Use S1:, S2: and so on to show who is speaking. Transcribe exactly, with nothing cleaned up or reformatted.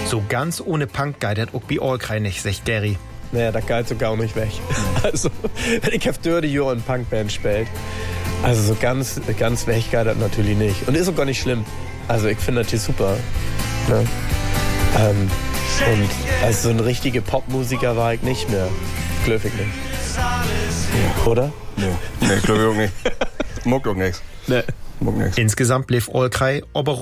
S1: So ganz ohne Punk geidert auch bei Allkrei nicht, sagt Gary.
S2: Naja, das geht so gar nicht weg. Also, wenn ich auf Dörde Jahre in Punkband spielt, also so ganz, ganz weg geht das natürlich nicht. Und ist auch gar nicht schlimm. Also ich finde das hier super. Ne? Ähm, und also so ein richtiger Popmusiker war ich nicht mehr. Glaube ich nicht. Ja. Oder?
S3: Nee, nee glaube ich auch nicht. Muckt auch nichts.
S2: Nee.
S3: Muckt nichts.
S1: Insgesamt blieb Allkrei aber